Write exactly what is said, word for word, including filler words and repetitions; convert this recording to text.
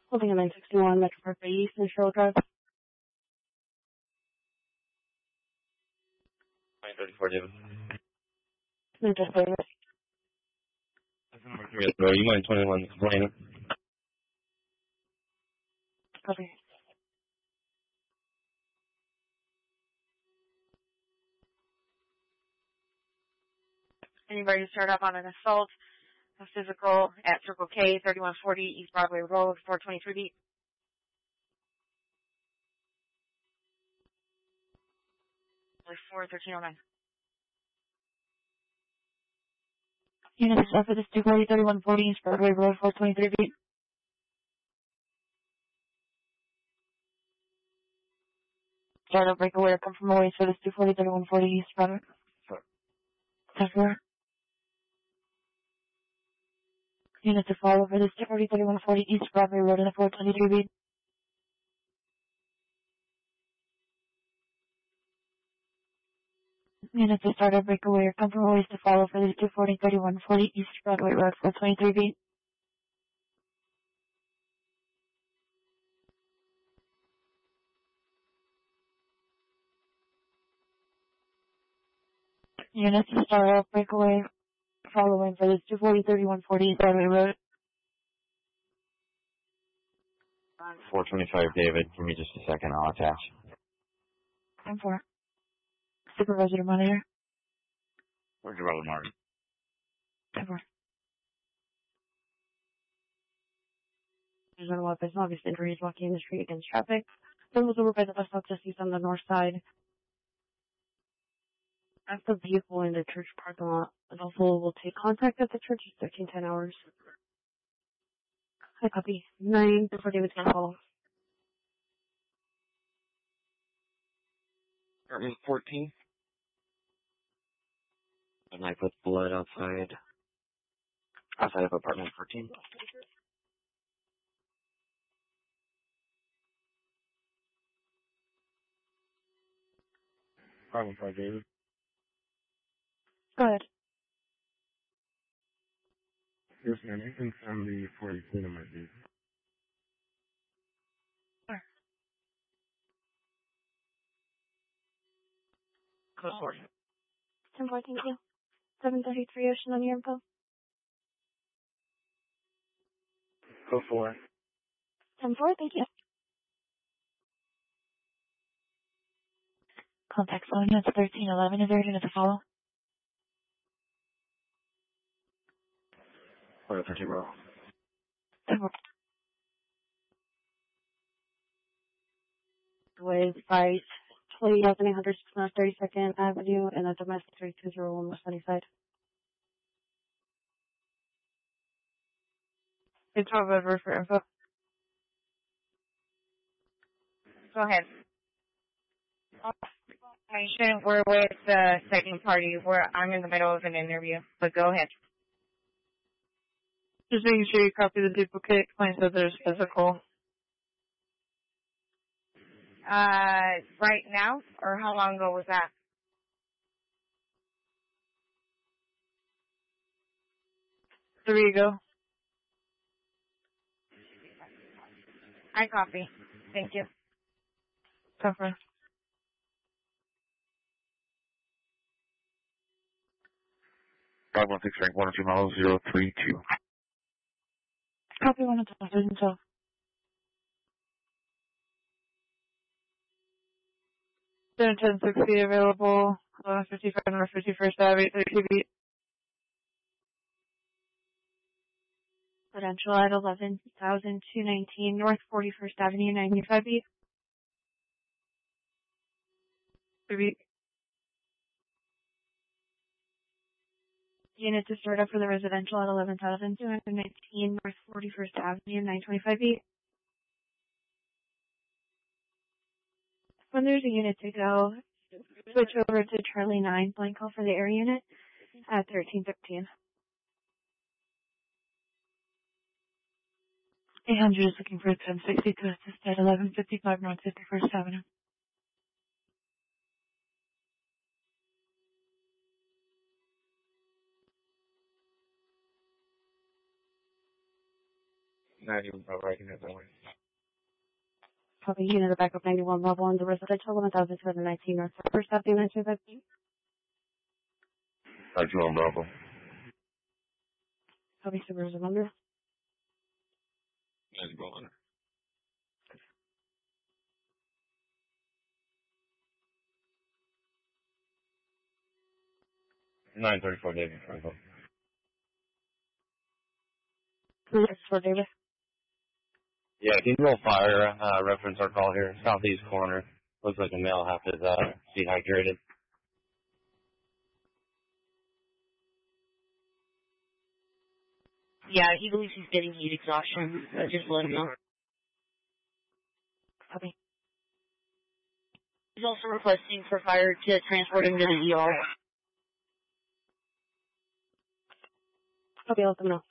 Holding a nine sixty-one Metro Park Bay East and Sherrill Drive. nine thirty-four, David. Metro Service. You mind twenty-one complaining? Copy. Anybody to start up on an assault, a physical at Circle K, thirty-one forty East Broadway Road, four twenty-three beat. four thirteen oh nine. Unit stop for this two forty, thirty-one forty East Broadway Road, four twenty-three beat. Start up breakaway or come from away for this two forty, thirty-one forty East Broadway. ten four. Unit to follow for this two forty, thirty-one forty East Broadway Road in the four twenty-three beat. Unit to start up breakaway or come from away to follow for this two forty, thirty-one forty East Broadway Road, four twenty-three beat. Units to start up breakaway following for this two forty, thirty-one forty East Broadway Road. four twenty-five, David. Give me just a second. I'll attach. ten four. Supervisor to monitor. Where's your road, Martin? ten four. There's no weapons, obvious injuries walking in the street against traffic. Then was over by the bus stop just east on the north side. That's the vehicle in the church parking lot. And also will take contact at the church at thirteen ten hours. Hi, copy. nine before David's gonna follow. Apartment fourteen. And I put blood outside. Outside of apartment fourteen. Apartment five, David. Go ahead. Yes, ma'am. You can send the forty-two to my dude. Sure. Code four. ten four, thank you. seven thirty-three Ocean on your info. Go for it. ten four, thank you. Contact phone, that's thirteen eleven. Is there a unit to follow? What thirteen, bro? ten four. With fight twenty thousand eight hundred North thirty-second Avenue and a domestic three two zero one West Sunnyside. It's twelve over for info. Go ahead. Information, we're with the second party. We're, I'm in the middle of an interview, but go ahead. Just making sure you copy the duplicate claims that there's physical. Uh, right now, or how long ago was that? There you go. I copy. Thank you. Tougher. five one six rank one oh two model zero three two. Copy one of those until. ten sixty available. eleven fifty-five North fifty-first Avenue, eight thirty beat. Potential at eleven thousand two nineteen North forty-first Avenue, ninety-five beat. Beat. Unit to start up for the residential at eleven thousand two nineteen North forty-first Avenue, nine twenty-five beat. When there's a unit to go, switch over to Charlie nine, blank call for the air unit at thirteen thirteen. eight hundred is looking for ten sixty to assist at eleven fifty-five North fifty-first Avenue. Not even Bravo, I can have that one. Copy, unit of backup ninety-one level on the residential one thousand seven nineteen North First Avenue, nineteen fifteen. ninety-one Bravo. Copy, supervisor number. ninety-one. nine thirty-four David Franco. This is for Davis. Yeah, can you roll fire, uh, reference our call here, southeast corner. Looks like a male half is, uh, dehydrated. Yeah, he believes he's getting heat exhaustion. Uh, just let him know. Copy. He's also requesting for fire to transport him to the E R. Copy, let them know.